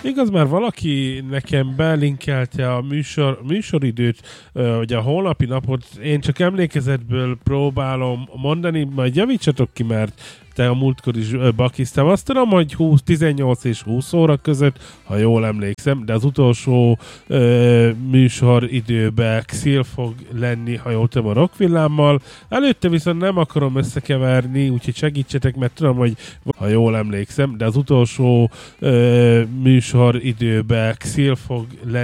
Igaz, már valaki nekem belinkelte a műsoridőt, ugye a holnapi napot, én csak emlékezetből próbálom mondani, majd javítsatok ki, mert te a múltkor is bakiztam. Azt tudom, hogy 18 és 20 óra között, ha jól emlékszem, de az utolsó műsoridőben Xil fog lenni, ha jól tudom, a Rockvillámmal. Előtte viszont nem akarom összekeverni, úgyhogy segítsetek, mert tudom, hogy ha jól emlékszem, de az utolsó műsoridőben Xil fog lenni,